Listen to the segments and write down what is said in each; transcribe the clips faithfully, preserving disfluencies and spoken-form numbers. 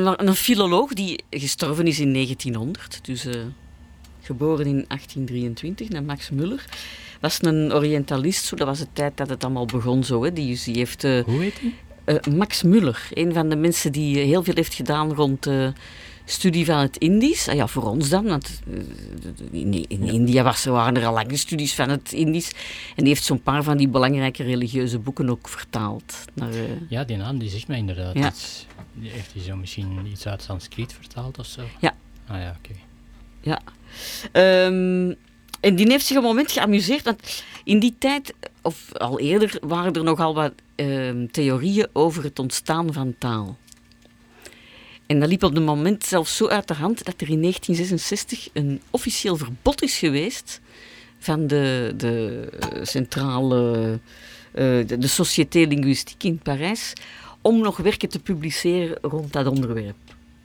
een, een filoloog die gestorven is in negentienhonderd, dus uh, geboren in achttien drieëntwintig, naar Max Muller. Was een orientalist, zo, dat was de tijd dat het allemaal begon zo. Hè. Die, die heeft, uh, Hoe heet hij? Uh, Max Muller, een van de mensen die heel veel heeft gedaan rond de studie van het Indisch. Ah ja, voor ons dan, want uh, in, in ja. India was, waren er al lange studies van het Indisch. En die heeft zo'n paar van die belangrijke religieuze boeken ook vertaald. Naar, uh, ja, die naam die zegt mij inderdaad ja. iets. Heeft hij zo misschien iets uit Sanskriet vertaald of zo? Ja. Ah ja, oké. Okay. Ja. Um, en die heeft zich op een moment geamuseerd, want in die tijd, of al eerder, waren er nogal wat uh, theorieën over het ontstaan van taal. En dat liep op het moment zelfs zo uit de hand dat er in negentien zesenzestig een officieel verbod is geweest van de, de centrale, uh, de, de Société Linguistique in Parijs, om nog werken te publiceren rond dat onderwerp.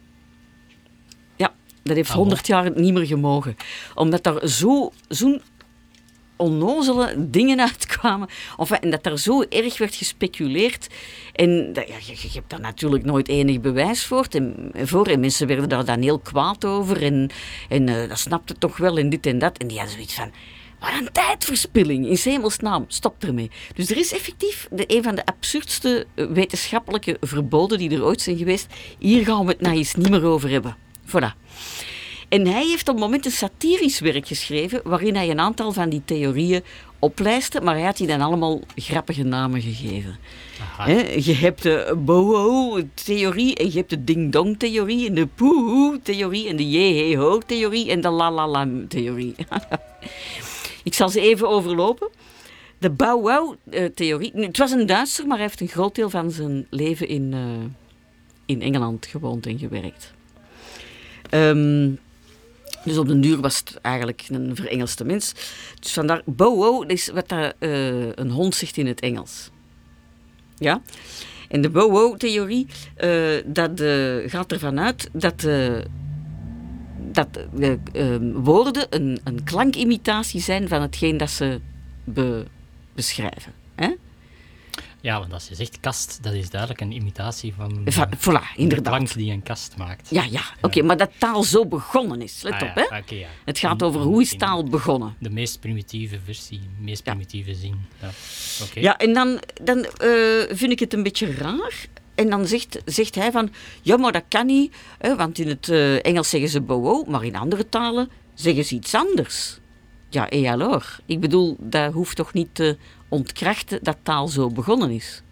Dat heeft honderd jaar niet meer gemogen. Omdat er zo, zo'n onnozele dingen uitkwamen. Of, en dat er zo erg werd gespeculeerd. En dat, ja, je, je hebt daar natuurlijk nooit enig bewijs voor. En, voor, en mensen werden daar dan heel kwaad over. En, en uh, dat snapte toch wel en dit en dat. En die hadden zoiets van... Wat een tijdverspilling, in 's hemelsnaam, stop ermee. Dus er is effectief de, een van de absurdste wetenschappelijke verboden die er ooit zijn geweest. Hier gaan we het nou eens niet meer over hebben. Voilà. En hij heeft op het moment een satirisch werk geschreven, waarin hij een aantal van die theorieën oplijstte, maar hij had die dan allemaal grappige namen gegeven. He, je hebt de Boho-theorie en je hebt de Ding-Dong-theorie en de Poehoe-theorie en de Jeheho-theorie en de La-La-La-theorie. Ik zal ze even overlopen. De Bow-Wow-theorie. Het was een Duitser, maar hij heeft een groot deel van zijn leven in, uh, in Engeland gewoond en gewerkt. Um, dus op den duur was het eigenlijk een verengelste mens. Dus vandaar, bow-wow is wat dat, uh, een hond zegt in het Engels. Ja? En de bow-wow-theorie, uh, dat uh, gaat ervan uit dat, uh, dat uh, uh, woorden een, een klankimitatie zijn van hetgeen dat ze be- beschrijven. Hè? Ja, want als je zegt kast, dat is duidelijk een imitatie van Va- voilà, inderdaad. de klank die een kast maakt. Ja, ja, oké, okay, maar dat taal zo begonnen is. Let ah, op, ja, hè. Okay, ja. Het gaat in, over in, hoe is in taal begonnen. De meest primitieve versie, de meest ja. primitieve zin. Ja, okay. Ja, en dan, dan uh, vind ik het een beetje raar. En dan zegt, zegt hij van, ja, maar dat kan niet, hè, want in het uh, Engels zeggen ze bow-wow, maar in andere talen zeggen ze iets anders. Ja, et alors? Ik bedoel, dat hoeft toch niet te ontkrachten dat taal zo begonnen is?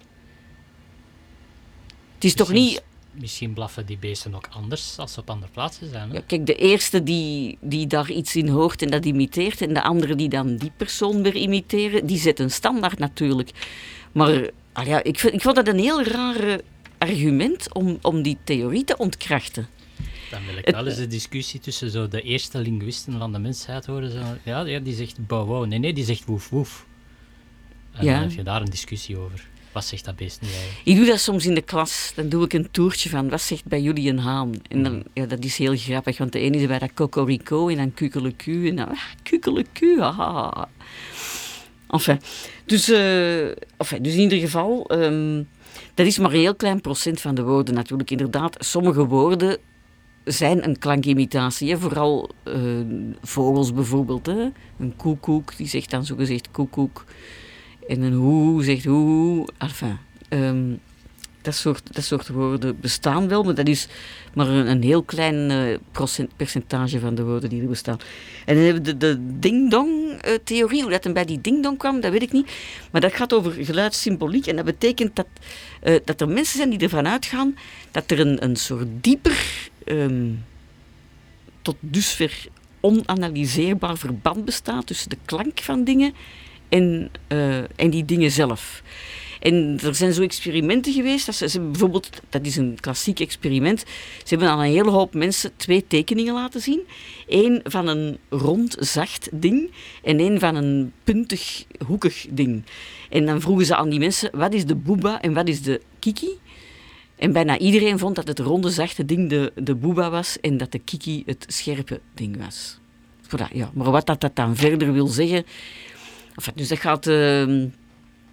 Het is misschien, toch niet... Misschien blaffen die beesten ook anders als ze op andere plaatsen zijn. Hè? Ja, kijk, de eerste die, die daar iets in hoort en dat imiteert, en de andere die dan die persoon weer imiteren, die zet een standaard natuurlijk. Maar ah ja, ik, vind, ik vond dat een heel raar argument om, om die theorie te ontkrachten. Dan wil ik het, wel eens de discussie tussen zo de eerste linguisten van de mensheid horen. Zo, ja, ja, die zegt bow-wow. Nee, nee, die zegt woef woef. En ja. Dan heb je daar een discussie over. Wat zegt dat beest nu eigenlijk? Ik doe dat soms in de klas. Dan doe ik een toertje van, wat zegt bij jullie een haan? En dan, ja, dat is heel grappig, want de ene is bij dat cocorico en dan kukeleku. En dan, ah, kukeleku, haha. Enfin, dus, uh, enfin, dus in ieder geval, um, dat is maar een heel klein procent van de woorden natuurlijk. Inderdaad, sommige woorden zijn een klankimitatie. Hè? Vooral uh, vogels bijvoorbeeld. Hè? Een koekoek, die zegt dan zogezegd koekoek. En een hoe zegt hoe. Enfin, um, dat, soort, dat soort woorden bestaan wel, maar dat is maar een, een heel klein uh, procent, percentage van de woorden die er bestaan. En dan hebben we de, de ding-dong-theorie, hoe dat dan bij die ding-dong kwam, dat weet ik niet. Maar dat gaat over geluidssymboliek en dat betekent dat, uh, dat er mensen zijn die ervan uitgaan dat er een, een soort dieper, um, tot dusver onanalyseerbaar verband bestaat tussen de klank van dingen En, uh, en die dingen zelf. En er zijn zo experimenten geweest. Dat ze, ze bijvoorbeeld, dat is een klassiek experiment. Ze hebben aan een hele hoop mensen twee tekeningen laten zien. Eén van een rond, zacht ding en één van een puntig, hoekig ding. En dan vroegen ze aan die mensen, wat is de booba en wat is de kiki? En bijna iedereen vond dat het ronde, zachte ding de, de booba was en dat de kiki het scherpe ding was. Voilà, ja. Maar wat dat, dat dan verder wil zeggen... Enfin, dus dat gaat... Uh,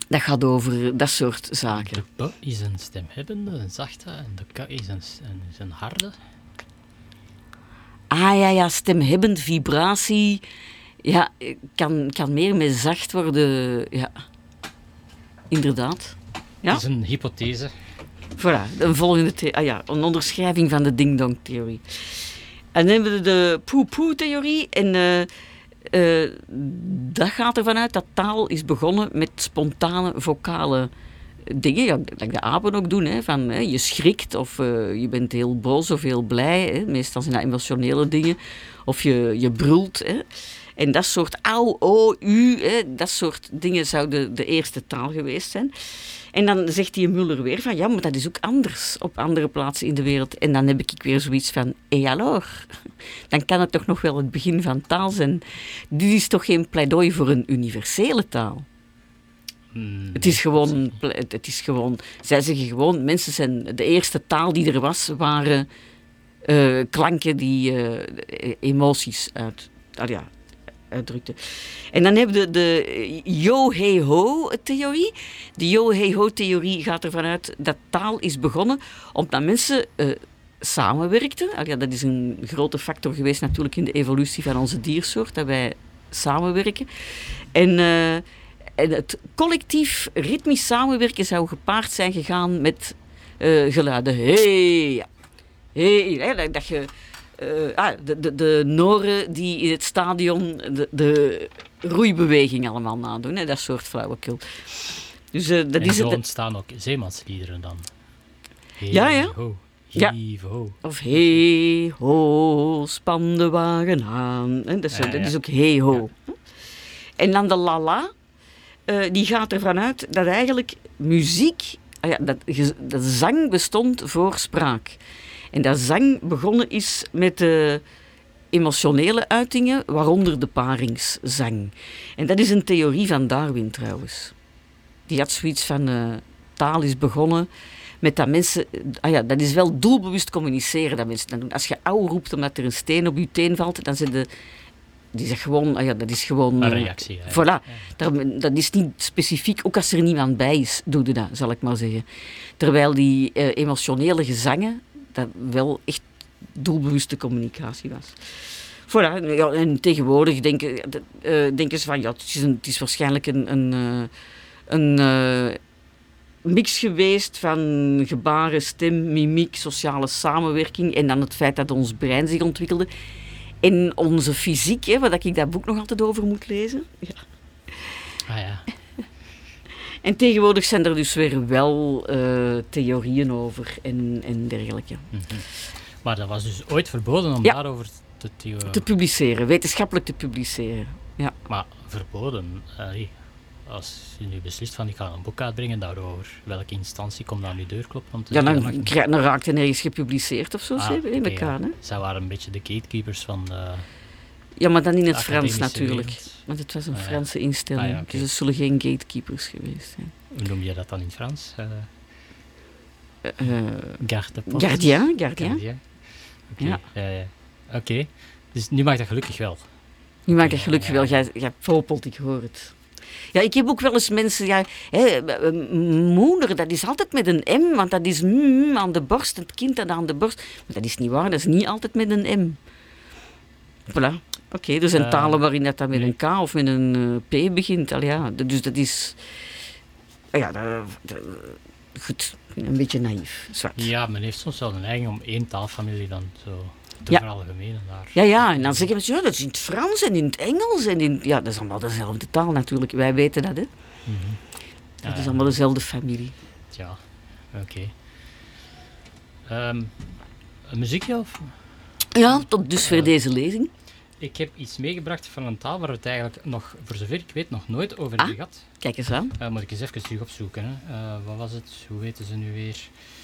Dat gaat over dat soort zaken. De B is een stemhebbende, een zachte, en de K is een, een, is een harde. Ah ja, ja, stemhebbend, vibratie. Ja, kan, kan meer met zacht worden. Ja, inderdaad. Ja? Dat is een hypothese. Voilà, een volgende the- ah ja, een onderschrijving van de ding-dong-theorie. En dan hebben we de poe-poe-theorie. En uh, uh, dat gaat ervan uit dat taal is begonnen met spontane vocale dingen. Ja, dat de apen ook doen. Hè, van, hè, je schrikt of uh, je bent heel boos of heel blij. Hè. Meestal zijn dat emotionele dingen. Of je, je brult. Hè. En dat soort au, o, u, hè, dat soort dingen zouden de eerste taal geweest zijn. En dan zegt die Muller weer van, ja, maar dat is ook anders op andere plaatsen in de wereld. En dan heb ik weer zoiets van, et alors? Dan kan het toch nog wel het begin van taal zijn. Dit is toch geen pleidooi voor een universele taal? Mm, het is gewoon, het is gewoon, zij zeggen gewoon, mensen zijn, de eerste taal die er was, waren uh, klanken die uh, emoties uit, ah ja, uitdrukten. En dan hebben we de, de yo-hey-ho-theorie. De yo-hey-ho-theorie gaat ervan uit dat taal is begonnen omdat mensen uh, samenwerkten. Ah ja, dat is een grote factor geweest natuurlijk in de evolutie van onze diersoort, dat wij samenwerken. En, uh, en het collectief ritmisch samenwerken zou gepaard zijn gegaan met uh, geluiden. Hey, hey, hè, dat je... Uh, ah, de, de, de Noren die in het stadion de, de roeibeweging allemaal nadoen, hè, dat soort flauwekul. Dus, uh, dat en is zo het, ontstaan ook zeemansliederen dan. Hey, ja, ja. Ho, ja. ho. Of hey ho, span de wagen aan. Hè, dat, is, ja, dat ja. is ook hey ho. Ja. En dan de lala, uh, die gaat ervan uit dat eigenlijk muziek, ah ja, dat, dat zang bestond voor spraak. En dat zang begonnen is met de emotionele uitingen, waaronder de paringszang. En dat is een theorie van Darwin trouwens. Die had zoiets van, uh, taal is begonnen met dat mensen... Ah ja, dat is wel doelbewust communiceren dat mensen dat doen. Als je auw roept omdat er een steen op je teen valt, dan zit de... Die zegt gewoon, ah ja, dat is gewoon... Een reactie. Uh, voilà. Ja. Dat, dat is niet specifiek, ook als er niemand bij is, doe je dat, zal ik maar zeggen. Terwijl die uh, emotionele gezangen, dat wel echt doelbewuste communicatie was. Voilà, ja, en tegenwoordig denken, uh, denken ze van, ja, het is, een, het is waarschijnlijk een, een, uh, een uh, mix geweest van gebaren, stem, mimiek, sociale samenwerking en dan het feit dat ons brein zich ontwikkelde. En onze fysiek, hè, waar ik dat boek nog altijd over moet lezen. Ja. Ah ja. En tegenwoordig zijn er dus weer wel uh, theorieën over en, en dergelijke. Mm-hmm. Maar dat was dus ooit verboden om ja. daarover te theorie... Te publiceren, wetenschappelijk te publiceren. Ja. Maar verboden, allee, als je nu beslist van ik ga een boek uitbrengen daarover, welke instantie komt aan je deur kloppen? Om te ja, dan, zeggen, krijg, dan raakt het ergens gepubliceerd of zo, ah, in okay, elkaar. Ja. Hè? Zij waren een beetje de gatekeepers van de... Ja, maar dan in het Frans natuurlijk. Wereld. Want het was een ah, ja. Franse instelling, ah, ja, okay. dus het zullen geen gatekeepers geweest zijn. Hoe noem je dat dan in het Frans? Uh, uh, Garde Gardien, gardien. Oké, okay. Ja. ja, ja. Okay. Dus nu mag dat gelukkig wel. Nu mag dat gelukkig wel, jij, jij popelt, ik hoor het. Ja, ik heb ook wel eens mensen, ja, hè, moeder, dat is altijd met een M, want dat is mm, aan de borst, het kind dat aan de borst. Maar dat is niet waar, dat is niet altijd met een M. Voilà. Oké, okay, er zijn uh, talen waarin dat dan met nee. een K of met een uh, P begint. Al ja, dus dat is... Ja, dat, dat, goed, een beetje naïef. Zwart. Ja, men heeft soms wel een neiging om één taalfamilie dan zo te ja. veralgemenen daar. Ja, ja, en dan zeggen mensen, ja, dat is in het Frans en in het Engels. En in, ja, dat is allemaal dezelfde taal natuurlijk. Wij weten dat, hè. Mm-hmm. Dat ja, is allemaal dezelfde familie. Ja, oké. Okay. Um, een muziekje of... Ja, tot dusver uh, deze lezing. Ik heb iets meegebracht van een taal waar we het eigenlijk nog, voor zover ik weet, nog nooit over ah, hebben gehad. Kijk eens aan. Uh, moet ik eens even terug opzoeken. Hè. Uh, wat was het? Hoe weten ze nu weer?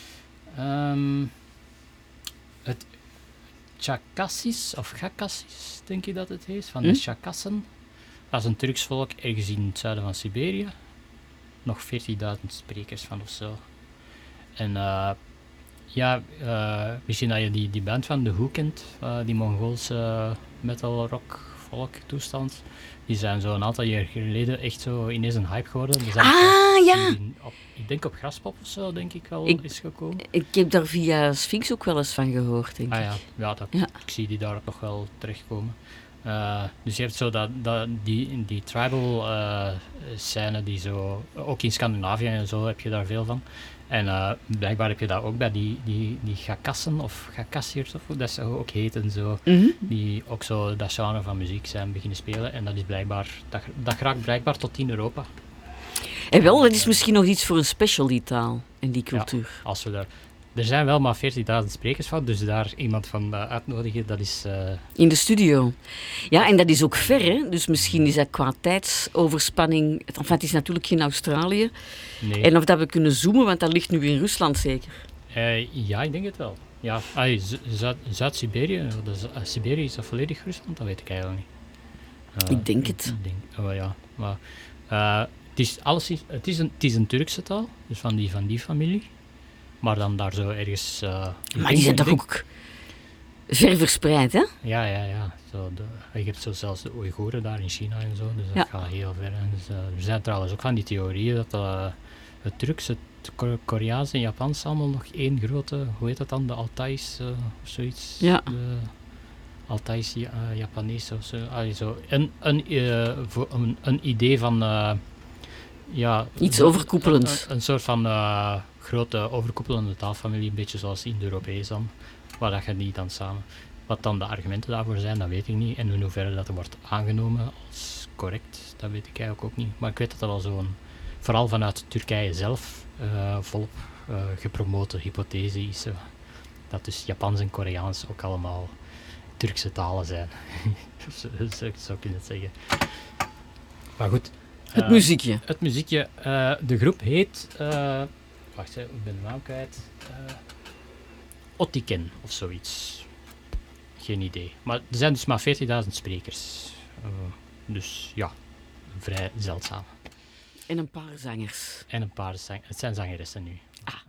Um, het Chakassis, of Chakassis, denk je dat het heet, van hm? de Chakassen. Dat is een Turks volk ergens in het zuiden van Siberië. Nog veertigduizend sprekers van of zo. En uh, ja, uh, misschien dat je die, die band van The Who kent, uh, die Mongoolse uh, metal rock volk-toestand. Die zijn zo een aantal jaar geleden echt zo ineens een hype geworden. Die zijn Ah, ja! die op, ik denk op Graspop of zo, denk ik wel, Ik- is gekomen. Ik heb daar via Sphinx ook wel eens van gehoord, denk ik. Ah ja, ja, dat, Ja. ik zie die daar ook nog wel terechtkomen. Uh, dus je hebt zo dat, dat, die, die tribal uh, scène die zo, ook in Scandinavië en zo heb je daar veel van. En uh, blijkbaar heb je dat ook bij die, die, die Gakassen of Gakassiers of hoe dat ze ook heten, zo, Mm-hmm. die ook zo dat genre van muziek zijn beginnen spelen. En dat is blijkbaar, dat, dat raakt blijkbaar tot in Europa. En wel, dat is misschien nog iets voor een specialty taal in die cultuur. Ja, als we daar... Er zijn wel maar veertigduizend sprekers van, dus daar iemand van uh, uitnodigen, dat is... Uh... In de studio. Ja, en dat is ook ver, hè? Dus misschien is dat qua tijdsoverspanning... Enfin, het is natuurlijk geen Australië. Nee. En of dat we kunnen zoomen, want dat ligt nu in Rusland zeker. Uh, ja, ik denk het wel. Ja, ah, Z- Z- Zuid-Siberië, uh, Siberië is dat volledig Rusland? Dat weet ik eigenlijk niet. Uh, ik denk het. Ik denk, oh, ja, maar... Uh, het is, alles is, het, is een, het is een Turkse taal, dus van die, van die familie. Maar dan daar zo ergens... Uh, maar die zijn toch denk... ook ver verspreid, hè? Ja, ja, ja. Zo de, je hebt zo zelfs de Oeigoeren daar in China en zo, dus dat ja. gaat heel ver. En dus, uh, er zijn trouwens ook van die theorieën dat uh, het Turks, het Koreaans en Japans allemaal nog één grote, hoe heet dat dan, de Altais uh, of zoiets? Ja. De Altais uh, Japanees of zo. Allee, zo. Een, een, uh, voor, een, een idee van... Uh, ja, iets een, overkoepelends. Een, een soort van... Uh, grote overkoepelende taalfamilie, een beetje zoals Indo-Europees dan, waar dat je niet dan samen... Wat dan de argumenten daarvoor zijn, dat weet ik niet. En in hoeverre dat er wordt aangenomen als correct, dat weet ik eigenlijk ook niet. Maar ik weet dat dat wel zo'n, vooral vanuit Turkije zelf, uh, volop uh, gepromote hypothese is. Uh, dat dus Japans en Koreaans ook allemaal Turkse talen zijn. zo, zo, zo kun je het zeggen. Maar goed. Het uh, muziekje. Het muziekje. Uh, de groep heet... Uh, Wacht, hè, ik ben de naam kwijt. Uh, Ottiken of zoiets. Geen idee. Maar er zijn dus maar veertigduizend sprekers. Uh, dus ja, vrij zeldzaam. En een paar zangers. En een paar zangers. Het zijn zangeressen nu. Ah.